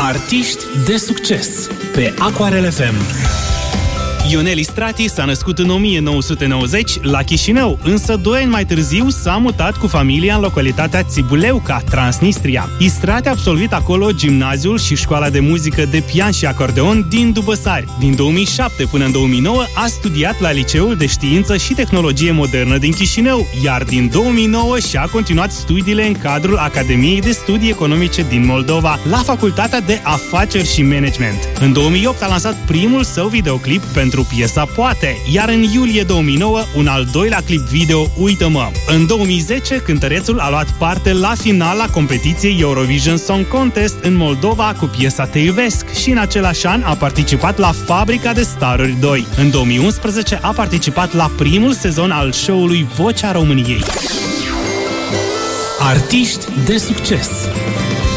Artiști de succes pe Aquarel FM. Ionel Istrati s-a născut în 1990 la Chișinău, însă 2 ani mai târziu s-a mutat cu familia în localitatea Țibuleuca, Transnistria. Istrati a absolvit acolo gimnaziul și școala de muzică de pian și acordeon din Dubăsari. Din 2007 până în 2009 a studiat la Liceul de Știință și Tehnologie Modernă din Chișinău, iar din 2009 și-a continuat studiile în cadrul Academiei de Studii Economice din Moldova, la Facultatea de Afaceri și Management. În 2008 a lansat primul său videoclip pentru piesa Poate, iar în iulie 2009 un al doilea clip video Uită-mă. În 2010, cântărețul a luat parte la finala competiției Eurovision Song Contest în Moldova cu piesa Te iubesc și în același an a participat la Fabrica de Staruri 2. În 2011 a participat la primul sezon al show-ului Vocea României. Artiști de succes